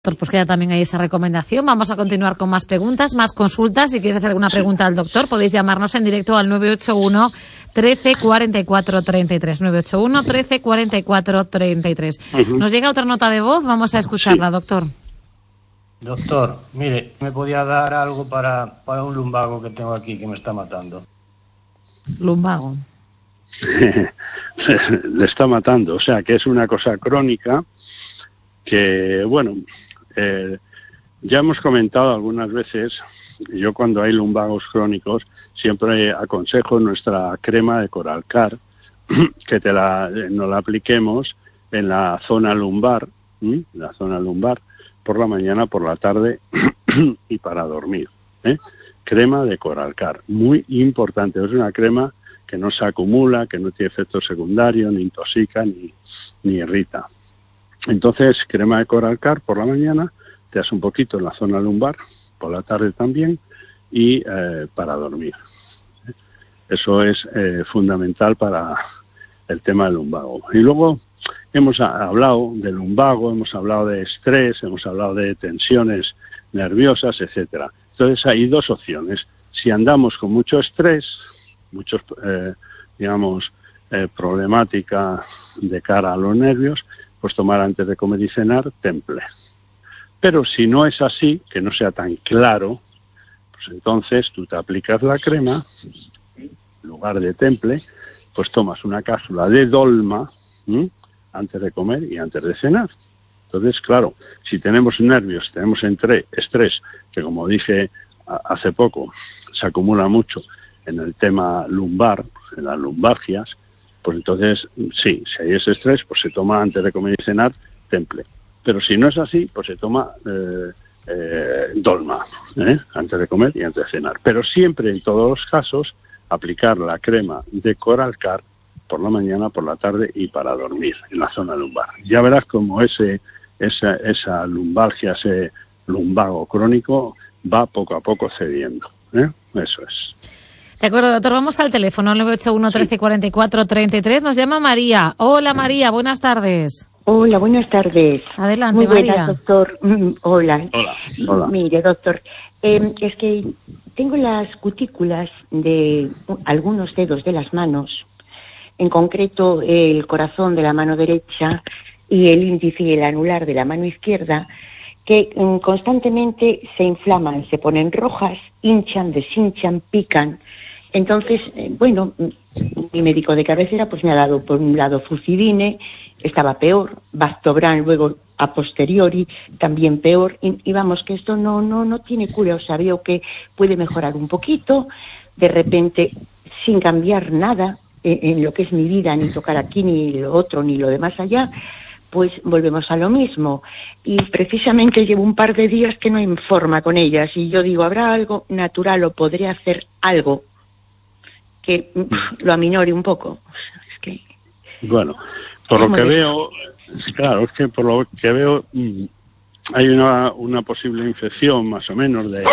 Pues queda también ahí esa recomendación. Vamos a continuar con más preguntas, más consultas. Si quieres hacer alguna pregunta al doctor, podéis llamarnos en directo al 981 13 44 33. 981 13 44 33. Nos llega otra nota de voz, vamos a escucharla, doctor. Doctor, mire, ¿me podía dar algo para un lumbago que tengo aquí que me está matando? Lumbago. Le está matando, o sea que es una cosa crónica que, bueno, ya hemos comentado algunas veces. Yo cuando hay lumbagos crónicos siempre aconsejo nuestra crema de Coralcar, que nos la apliquemos en la zona lumbar, por la mañana, por la tarde y para dormir. Crema de Coralcar, muy importante. Es una crema que no se acumula, que no tiene efectos secundarios, ni intoxica, ni irrita. Entonces, crema de Coralcar por la mañana, te das un poquito en la zona lumbar, por la tarde también, y para dormir. Eso es fundamental para el tema del lumbago. Y luego hemos hablado del lumbago, hemos hablado de estrés, hemos hablado de tensiones nerviosas, etcétera. Entonces hay dos opciones. Si andamos con mucho estrés, problemática de cara a los nervios, pues tomar antes de comer y cenar Temple. Pero si no es así, que no sea tan claro, pues entonces tú te aplicas la crema, en lugar de Temple, pues tomas una cápsula de Dolma antes de comer y antes de cenar. Entonces, claro, si tenemos nervios, tenemos estrés, que como dije hace poco, se acumula mucho en el tema lumbar, en las lumbalgias, pues entonces, sí, si hay ese estrés, pues se toma antes de comer y cenar Temple. Pero si no es así, pues se toma Dolma, antes de comer y antes de cenar. Pero siempre, en todos los casos, aplicar la crema de Coralcar por la mañana, por la tarde y para dormir en la zona lumbar. Ya verás como esa lumbalgia, ese lumbago crónico va poco a poco cediendo. Eso es. De acuerdo, doctor, vamos al teléfono 981 13 44 33. Nos llama María. Hola, María, buenas tardes. Hola, buenas tardes. Adelante, muy buenas, María. Doctor. Hola. Hola. Mire, doctor, es que tengo las cutículas de algunos dedos de las manos, en concreto el corazón de la mano derecha y el índice y el anular de la mano izquierda, que constantemente se inflaman, se ponen rojas, hinchan, deshinchan, pican. Entonces, mi médico de cabecera pues me ha dado por un lado Fucidine, estaba peor, Bactobran luego a posteriori, también peor, y vamos, que esto no tiene cura. O sea, veo que puede mejorar un poquito, de repente, sin cambiar nada en lo que es mi vida, ni tocar aquí, ni lo otro, ni lo de más allá, pues volvemos a lo mismo. Y precisamente llevo un par de días que no hay forma con ellas, y yo digo, ¿habrá algo natural o podré hacer algo que lo aminore un poco? Es que... Bueno, por lo que veo, claro, es que por lo que veo hay una posible infección más o menos de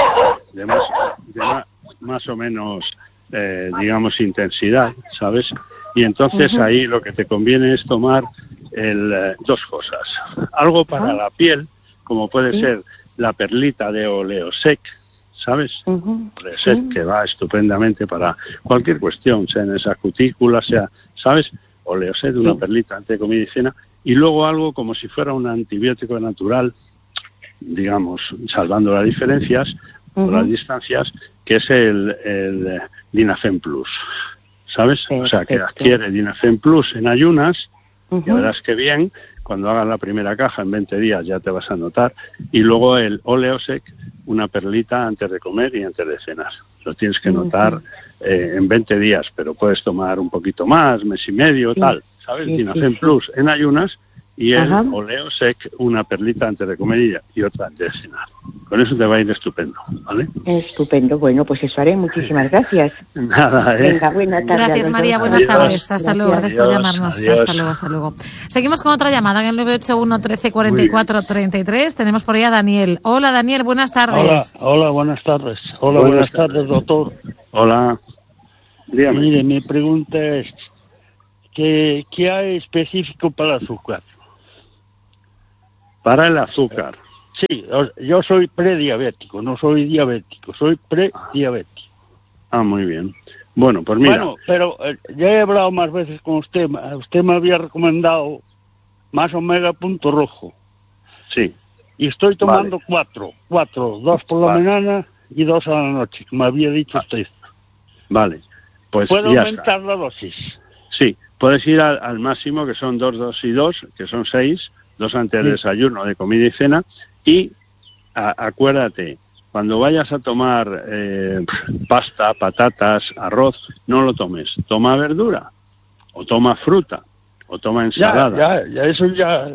más o menos digamos intensidad, ¿sabes? Y entonces ahí lo que te conviene es tomar dos cosas. Algo para la piel, como puede ser la perlita de Oleosec, ¿sabes? Oleosec, que va estupendamente para cualquier cuestión, sea en esa cutícula, sea, ¿sabes? Oleosec, una perlita antes de comida y cena, y luego algo como si fuera un antibiótico natural, digamos, salvando las diferencias o las distancias, que es el Dinafen Plus, ¿sabes? O sea, que adquiere Dinafen Plus en ayunas, ya verás que bien, cuando hagas la primera caja en 20 días ya te vas a notar, y luego el Oleosec, una perlita antes de comer y antes de cenar. Lo tienes que notar en 20 días, pero puedes tomar un poquito más, mes y medio, tal, ¿sabes? Dinafen Plus en ayunas y el Oleosec, una perlita antes de comer y otra antes de cenar. Con eso te va a ir estupendo, ¿vale? Estupendo. Bueno, pues eso haré. Muchísimas gracias. Nada, Venga, buena tarde. Gracias, María. Buenas tardes. Hasta luego. Gracias por llamarnos. Hasta luego. Seguimos con otra llamada en el 981 13 44 33. Tenemos por ahí a Daniel. Hola, Daniel. Buenas tardes. Hola, buenas tardes. Hola, buenas tardes, doctor. Hola. Dígame. Mire, mi pregunta es, ¿qué hay específico para el azúcar? Para el azúcar. Sí, yo soy prediabético, no soy diabético, soy prediabético. Ah, muy bien. Bueno, pues mira. Bueno, pero ya he hablado más veces con usted. Usted me había recomendado Más Omega Punto Rojo. Sí. Y estoy tomando cuatro, 2 por la mañana y 2 a la noche, como había dicho usted. Vale, pues ¿Puedo ya aumentar está. la dosis? Sí, puedes ir al máximo, que son 2, 2 y 2, que son 6, 2 antes del desayuno, de comida y cena, y acuérdate, cuando vayas a tomar pasta, patatas, arroz, no lo tomes, toma verdura, o toma fruta, o toma ensalada. Ya, eso ya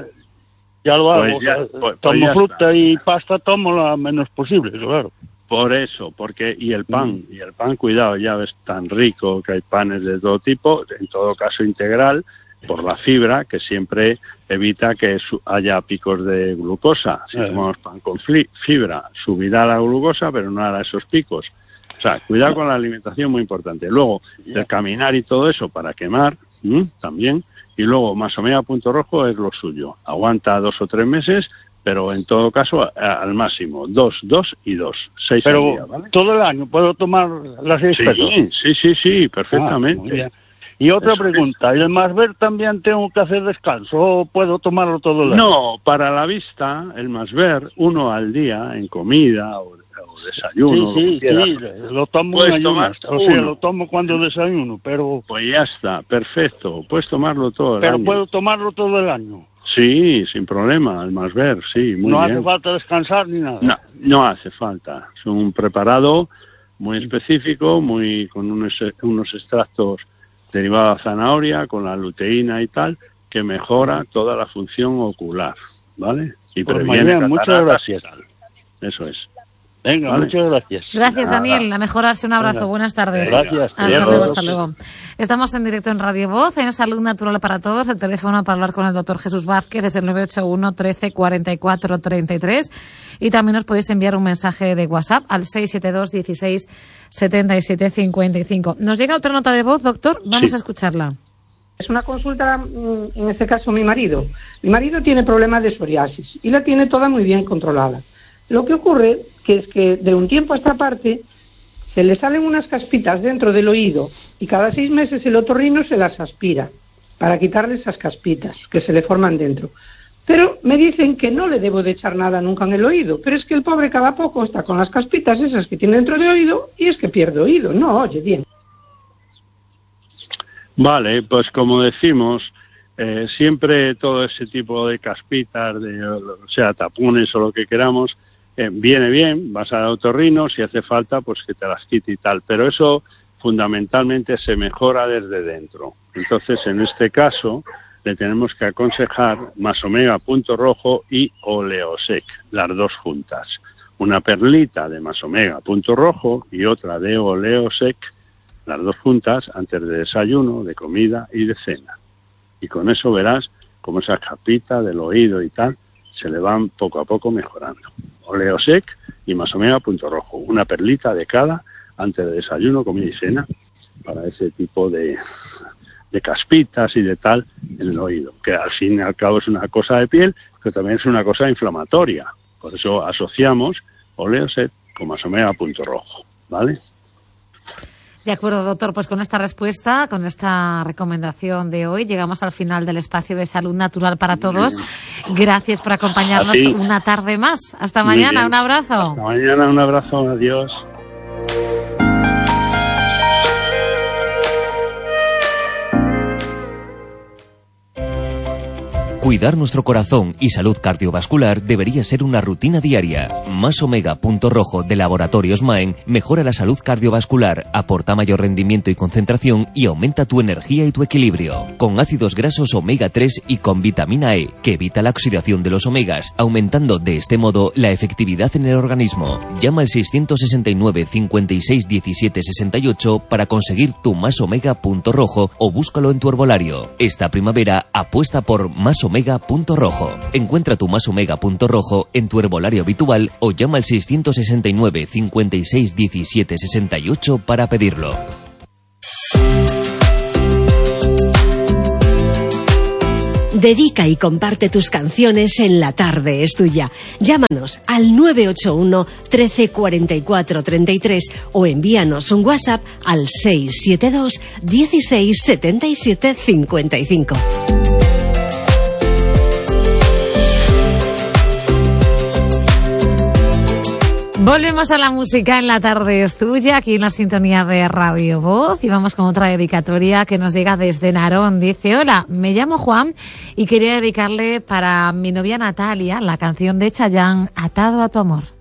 lo hago. Pues Tomo ya fruta está. y pasta, tomo lo menos posible, claro. Por eso, y el pan, cuidado, ya ves, tan rico que hay panes de todo tipo, en todo caso integral, por la fibra, que siempre evita que haya picos de glucosa. Si tomamos pan con fibra, subirá la glucosa, pero no hará esos picos. O sea, cuidado con la alimentación, muy importante. Luego, el caminar y todo eso para quemar, también. Y luego, Más Omega Punto Rojo es lo suyo. Aguanta 2 o 3 meses, pero en todo caso al máximo, 2, 2 y 2, 6 pero al día, ¿vale? Todo el año puedo tomar las 6 pesos. Sí, perfectamente. Y otra Eso pregunta, ¿y el Masver también tengo que hacer descanso o puedo tomarlo todo el año? No, para la vista, el Masver, 1 al día en comida o desayuno. Sí, lo tomo en ayunas, o sea, lo tomo cuando desayuno, pero... Pues ya está, perfecto, puedes tomarlo todo el año. Pero puedo tomarlo todo el año. Sí, sin problema, el Masver, sí, muy bien. No hace falta descansar ni nada. No hace falta, es un preparado muy específico, con unos extractos derivados de zanahoria, con la luteína y tal, que mejora toda la función ocular, ¿vale? Y pues previene María, muchas gracias. Eso es. Venga, ¿vale? Muchas gracias. Gracias, Daniel. A mejorarse. Un abrazo. Venga. Buenas tardes. Gracias. Hasta luego. Estamos en directo en Radio Voz, en Salud Natural para Todos. El teléfono para hablar con el doctor Jesús Vázquez es el 981 13 44 33. Y también nos podéis enviar un mensaje de WhatsApp al 672 16 77 55. Nos llega otra nota de voz, doctor. Vamos a escucharla. Es una consulta, en este caso, mi marido. Mi marido tiene problemas de psoriasis y la tiene toda muy bien controlada. Lo que ocurre es que de un tiempo a esta parte se le salen unas caspitas dentro del oído y cada 6 meses el otorrino se las aspira para quitarle esas caspitas que se le forman dentro. Pero me dicen que no le debo de echar nada nunca en el oído, pero es que el pobre cada poco está con las caspitas esas que tiene dentro del oído y es que pierde oído, no oye bien. Vale, pues como decimos, siempre todo ese tipo de caspitas, o sea, tapones o lo que queramos, viene bien, vas al otorrino, si hace falta, pues que te las quite y tal. Pero eso fundamentalmente se mejora desde dentro. Entonces, en este caso, le tenemos que aconsejar Más Omega Punto Rojo y Oleosec, las dos juntas. Una perlita de Más Omega Punto Rojo y otra de Oleosec, las dos juntas, antes de desayuno, de comida y de cena. Y con eso verás cómo esa capita del oído y tal se le van poco a poco mejorando. Oleosec y Más Omega Punto Rojo, una perlita de cada antes de desayuno, comida y cena, para ese tipo de caspitas y de tal en el oído, que al fin y al cabo es una cosa de piel, pero también es una cosa inflamatoria. Por eso asociamos Oleosec con Más Omega Punto Rojo, ¿vale? De acuerdo, doctor. Pues con esta respuesta, con esta recomendación de hoy, llegamos al final del espacio de Salud Natural para Todos. Gracias por acompañarnos una tarde más. Hasta mañana. Un abrazo. Hasta mañana. Un abrazo. Adiós. Cuidar nuestro corazón y salud cardiovascular debería ser una rutina diaria. Más Omega Punto Rojo de Laboratorios Maen mejora la salud cardiovascular, aporta mayor rendimiento y concentración y aumenta tu energía y tu equilibrio. Con ácidos grasos omega 3 y con vitamina E, que evita la oxidación de los omegas, aumentando de este modo la efectividad en el organismo. Llama al 669 56 17 68 para conseguir tu Más Omega Punto Rojo o búscalo en tu herbolario. Esta primavera apuesta por Más Omega Punto Rojo. Encuentra tu Más Omega Punto Rojo en tu herbolario habitual o llama al 669 56 17 68 para pedirlo. Dedica y comparte tus canciones en La Tarde es Tuya. Llámanos al 981 13 44 33 o envíanos un WhatsApp al 672 16 77 55. Volvemos a la música en La Tarde es Tuya, aquí en la sintonía de Radio Voz, y vamos con otra dedicatoria que nos llega desde Narón. Dice: hola, me llamo Juan y quería dedicarle para mi novia Natalia la canción de Chayanne, Atado a tu amor.